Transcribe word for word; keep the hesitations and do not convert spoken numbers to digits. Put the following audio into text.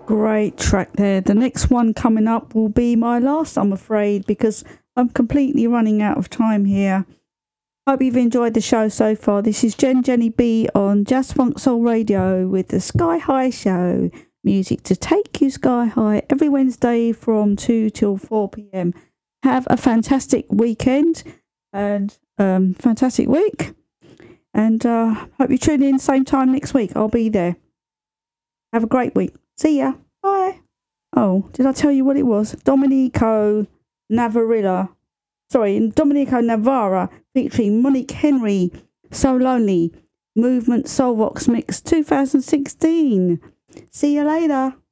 Great track there. The next one coming up will be my last, I'm afraid, because I'm completely running out of time here. Hope you've enjoyed the show so far. This is Jen Jenny B on Jazz Funk Soul Radio with the Sky High Show. Music to take you sky high every Wednesday from two till four p.m. Have a fantastic weekend and um, fantastic week. And uh, hope you tune in same time next week. I'll be there. Have a great week. See ya. Bye. Oh, did I tell you what it was? Domenico Navarilla. Sorry, Domenico Navarra featuring Monique Henry. So Lonely. Movement Soulvox Mix twenty sixteen. See you later.